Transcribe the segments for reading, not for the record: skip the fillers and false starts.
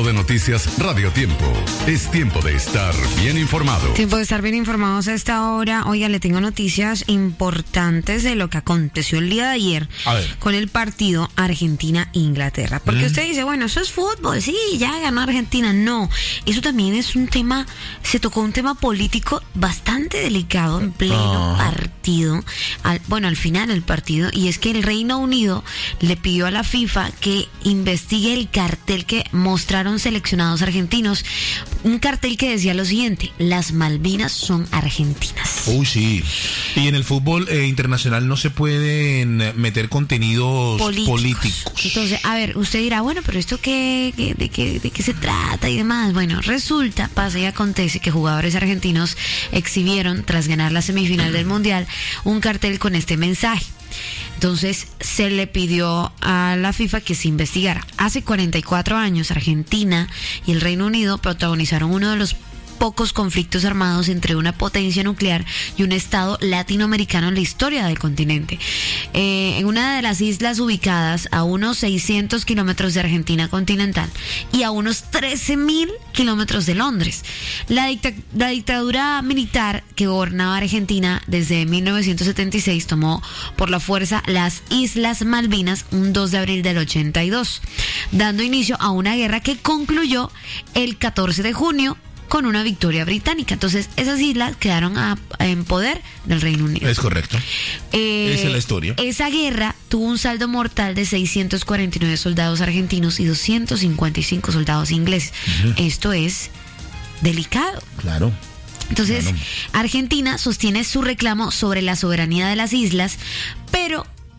de noticias Radio Tiempo. Es tiempo de estar bien informado. Tiempo de estar bien informados a esta hora. Oiga, le tengo noticias importantes de lo que aconteció el día de ayer con el partido Argentina-Inglaterra. Porque usted dice, bueno, eso es fútbol, sí, ya ganó Argentina. No, eso también es un tema, se tocó un tema político bastante delicado en pleno partido. Al final del partido, y es que el Reino Unido le pidió a la FIFA que investigue el cartel que mostraron seleccionados argentinos, un cartel que decía lo siguiente: las Malvinas son argentinas. Uy, sí. Y en el fútbol internacional no se pueden meter contenidos políticos. Entonces, a ver, usted dirá, bueno, pero esto de qué se trata y demás. Bueno, resulta, pasa y acontece que jugadores argentinos exhibieron, tras ganar la semifinal del Mundial, un cartel con este mensaje. Entonces se le pidió a la FIFA que se investigara. Hace 44 años Argentina y el Reino Unido protagonizaron uno de los pocos conflictos armados entre una potencia nuclear y un estado latinoamericano en la historia del continente. En una de las islas ubicadas a unos 600 kilómetros de Argentina continental y a unos 13.000 kilómetros de Londres. La dictadura militar que gobernaba Argentina desde 1976 tomó por la fuerza las Islas Malvinas un 2 de abril del 82, dando inicio a una guerra que concluyó el 14 de junio con una victoria británica. Entonces esas islas quedaron en poder del Reino Unido. Es correcto. Esa es la historia. Esa guerra tuvo un saldo mortal de 649 soldados argentinos y 255 soldados ingleses. Esto es delicado. Claro. Entonces, Argentina sostiene su reclamo sobre la soberanía de las islas, pero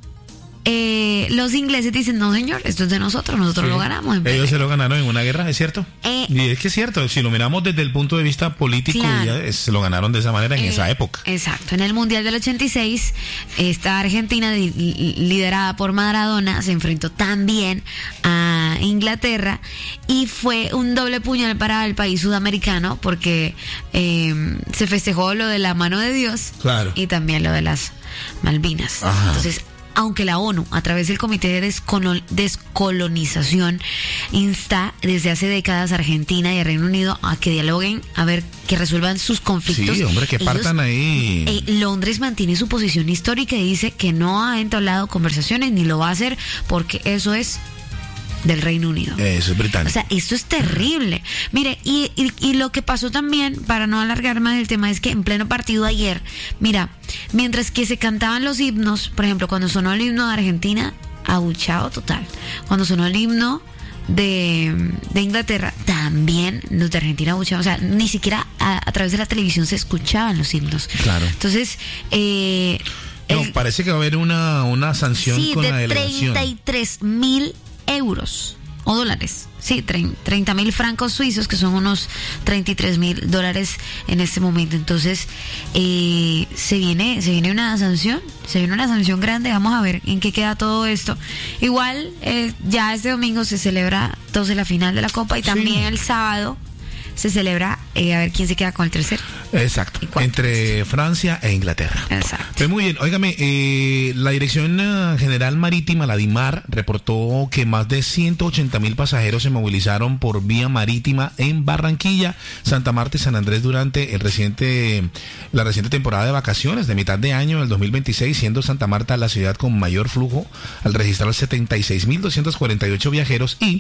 los ingleses dicen, no señor, esto es de nosotros lo ganamos. Ellos se lo ganaron en una guerra, ¿es cierto? Y es que es cierto, si lo miramos desde el punto de vista político, claro, se lo ganaron de esa manera en esa época. Exacto, en el Mundial del 86, esta Argentina, liderada por Maradona, se enfrentó también a Inglaterra y fue un doble puñal para el país sudamericano porque se festejó lo de la mano de Dios, claro, y también lo de las Malvinas. Ajá. Entonces, aunque la ONU, a través del Comité de Descolonización, insta desde hace décadas a Argentina y a Reino Unido a que dialoguen, a ver, que resuelvan sus conflictos. Sí, hombre, que partan ahí. Londres mantiene su posición histórica y dice que no ha entablado conversaciones ni lo va a hacer porque eso es del Reino Unido. Eso es británico. O sea, esto es terrible. Mire, y lo que pasó también, para no alargar más el tema, es que en pleno partido ayer, mira, mientras que se cantaban los himnos, por ejemplo, cuando sonó el himno de Argentina, abuchado total. Cuando sonó el himno de Inglaterra, también los de Argentina abuchaban. O sea, ni siquiera a través de la televisión se escuchaban los himnos. Claro. Entonces, parece que va a haber una sanción con la delegación. 33.000 euros o dólares, sí, 30.000 francos suizos, que son unos $33.000 en este momento. Entonces se viene una sanción grande. Vamos a ver en qué queda todo esto. Igual ya este domingo se celebra entonces la final de la Copa y también el sábado se celebra a ver quién se queda con el tercero. Exacto, entre Francia e Inglaterra. Exacto. Pues muy bien, óigame, la Dirección General Marítima, la DIMAR, reportó que más de 180.000 pasajeros se movilizaron por vía marítima en Barranquilla, Santa Marta y San Andrés durante la reciente temporada de vacaciones de mitad de año del 2026, siendo Santa Marta la ciudad con mayor flujo al registrar 76.248 viajeros y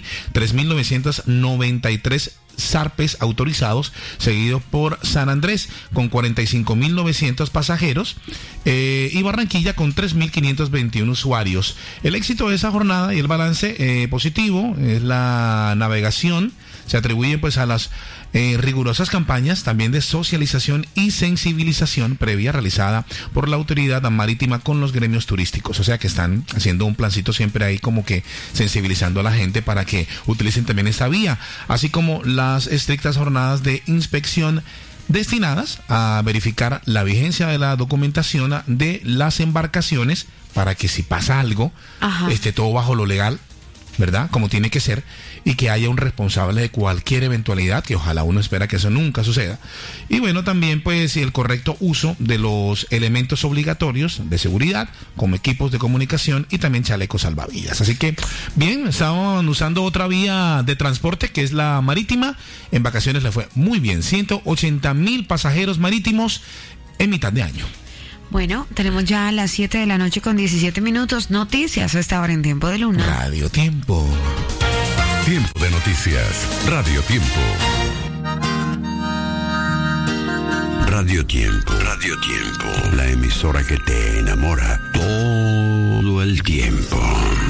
3.993 zarpes autorizados, seguido por San Andrés con 45.900 pasajeros y Barranquilla con 3.521 usuarios. El éxito de esa jornada y el balance positivo es la navegación. Se atribuyen pues a las rigurosas campañas también de socialización y sensibilización previa realizada por la autoridad marítima con los gremios turísticos. O sea que están haciendo un plancito siempre ahí como que sensibilizando a la gente para que utilicen también esta vía, así como las estrictas jornadas de inspección destinadas a verificar la vigencia de la documentación de las embarcaciones para que si pasa algo esté todo bajo lo legal ¿verdad? Como tiene que ser, y que haya un responsable de cualquier eventualidad, que ojalá uno espera que eso nunca suceda. Y bueno, también pues el correcto uso de los elementos obligatorios de seguridad, como equipos de comunicación y también chalecos salvavidas. Así que, bien, estaban usando otra vía de transporte, que es la marítima. En vacaciones le fue muy bien, 180,000 pasajeros marítimos en mitad de año. Bueno, tenemos ya las 7 de la noche con 17 minutos. Noticias a esta hora en Tiempo de Luna. Radio Tiempo. Tiempo de noticias. Radio Tiempo. Radio Tiempo. Radio Tiempo. La emisora que te enamora todo el tiempo.